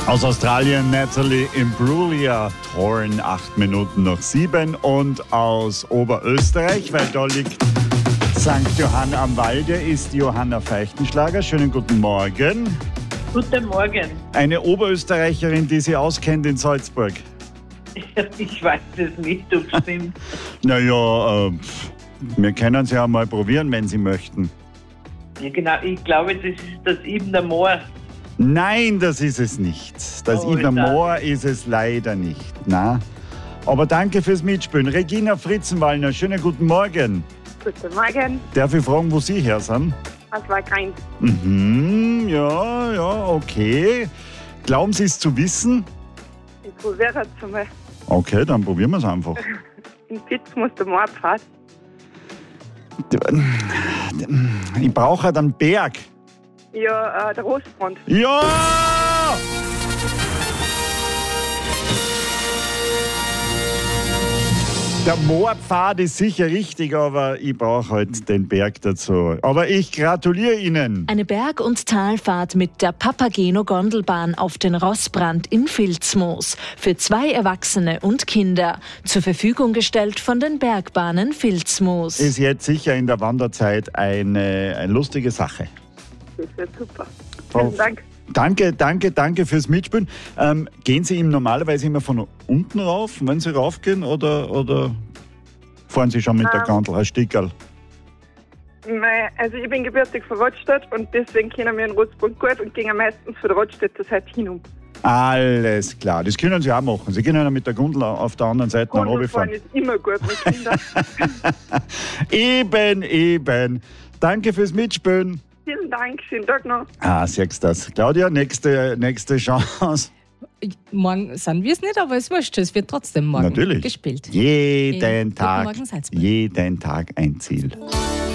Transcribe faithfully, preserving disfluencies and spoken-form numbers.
Aus Australien Natalie Imbruglia, Torn, acht Minuten nach sieben. Und aus Oberösterreich, weil da liegt Sankt Johann am Walde, ist Johanna Feuchtenschlager. Schönen guten Morgen. Guten Morgen. Eine Oberösterreicherin, die sich auskennt in Salzburg. Ich weiß es nicht, ob es stimmt. Naja, äh, wir können es ja mal probieren, wenn Sie möchten. Ja, genau, ich glaube, das ist das Ibner Moor. Nein, das ist es nicht. Das Oh, Ibner ist das- Moor ist es leider nicht. Na? Aber danke fürs Mitspielen. Regina Fritzenwallner, schönen guten Morgen. Guten Morgen, Darf ich fragen, wo Sie her sind? was war kein Mhm, ja, ja, okay. Glauben Sie es zu wissen? Ich probiere es einmal. Okay, dann probieren wir es einfach. In Pitz muss der Mordpfad. Ich brauche halt einen Berg. Ja, äh, der Rostbrand. Ja! Der Moorpfad ist sicher richtig, aber ich brauche halt den Berg dazu. Aber ich gratuliere Ihnen. Eine Berg- und Talfahrt mit der Papageno-Gondelbahn auf den Rossbrand in Vilsmoos für zwei Erwachsene und Kinder. Zur Verfügung gestellt von den Bergbahnen Vilsmoos. Ist jetzt sicher in der Wanderzeit eine, eine lustige Sache. Das wird super. Frau- Vielen Dank. Danke, danke, danke fürs Mitspielen. Ähm, gehen Sie ihm normalerweise immer von unten rauf, wenn Sie raufgehen, oder, oder fahren Sie schon mit der Ähm. Gondel ein Stickerl? Nein, also ich bin gebürtig von Rottstadt und deswegen kennen wir den Rostbrand gut und gehen meistens von der Rottstädter Seite hin um. Alles klar, das können Sie auch machen. Sie können ja mit der Gondel auf der anderen Seite nach oben Gondelfahren fahren. ist immer gut mit Kindern. Eben, eben. Danke fürs Mitspielen. Vielen Dank, schönen Tag noch. Ah, siehst du das. Claudia, nächste, nächste Chance. Morgen sind wir es nicht, aber es wurscht, es wird trotzdem morgen Natürlich. gespielt. Jeden Guten Tag, Morgen, Salzburg. jeden Tag ein Ziel.